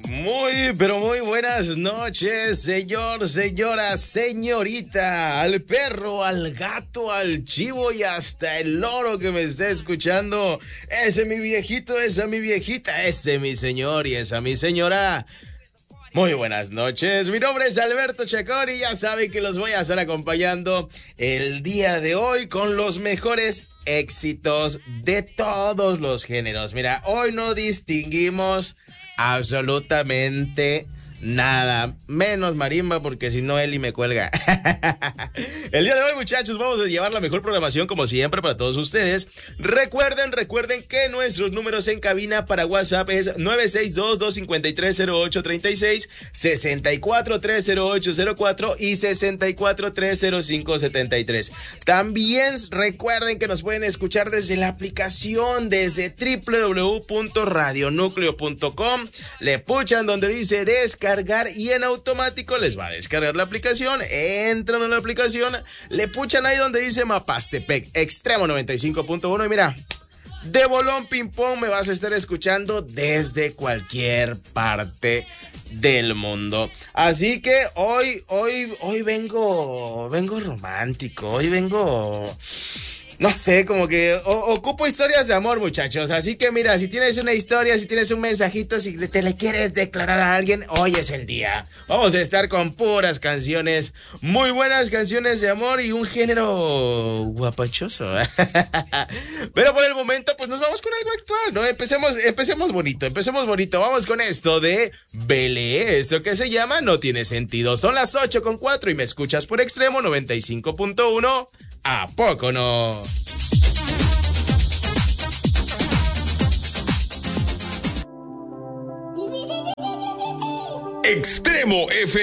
Muy, pero muy buenas noches, señor, señora, señorita, al perro, al gato, al chivo y hasta el loro que me esté escuchando. Ese mi viejito, esa mi viejita, ese mi señor y esa mi señora. Muy buenas noches, mi nombre es Alberto Chacón y ya saben que los voy a estar acompañando el día de hoy con los mejores éxitos de todos los géneros. Mira, hoy no distinguimos absolutamente nada, menos marimba porque si no Eli me cuelga. El día de hoy, muchachos, vamos a llevar la mejor programación como siempre para todos ustedes. Recuerden que nuestros números en cabina para WhatsApp es 962-253-0836, 64-30804 y 64-30573. También recuerden que nos pueden escuchar desde la aplicación, desde www.radionucleo.com. Le puchan donde dice descargar y en automático les va a descargar la aplicación. Entran en la aplicación, le puchan ahí donde dice Mapastepec, Extremo 95.1 y mira, de bolón ping pong me vas a estar escuchando desde cualquier parte del mundo. Así que hoy vengo romántico, hoy vengo... No sé, como que ocupo historias de amor, muchachos. Así que mira, si tienes una historia, si tienes un mensajito, si te le quieres declarar a alguien, hoy es el día. Vamos a estar con puras canciones, muy buenas canciones de amor y un género guapachoso. Pero por el momento, pues nos vamos con algo actual, ¿no? Empecemos bonito. Vamos con esto de Belé, esto que se llama No Tiene Sentido. Son las 8:04 y me escuchas por Extremo 95.1. ¿A poco no? Extremo FM.